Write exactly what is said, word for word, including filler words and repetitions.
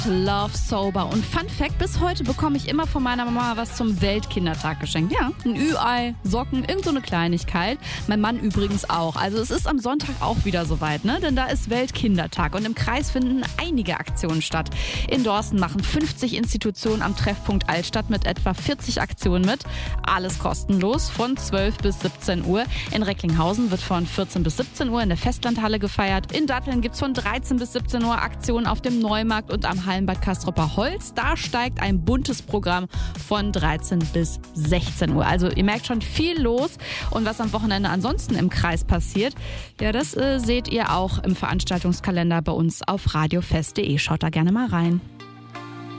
Love Sober. Und Fun Fact, bis heute bekomme ich immer von meiner Mama was zum Weltkindertag geschenkt. Ja, ein Ü-Ei, Socken, irgend so eine Kleinigkeit. Mein Mann übrigens auch. Also es ist am Sonntag auch wieder soweit, ne? Denn da ist Weltkindertag und im Kreis finden einige Aktionen statt. In Dorsten machen fünfzig Institutionen am Treffpunkt Altstadt mit etwa vierzig Aktionen mit. Alles kostenlos von zwölf bis siebzehn Uhr. In Recklinghausen wird von vierzehn bis siebzehn Uhr in der Festlandhalle gefeiert. In Datteln gibt es von dreizehn bis siebzehn Uhr Aktionen auf dem Neumarkt und am Hallenbad Castropper Holz. Da steigt ein buntes Programm von dreizehn bis sechzehn Uhr. Also ihr merkt schon viel los. Und was am Wochenende ansonsten im Kreis passiert, ja, das äh, seht ihr auch im Veranstaltungskalender bei uns auf radiofest punkt de. Schaut da gerne mal rein.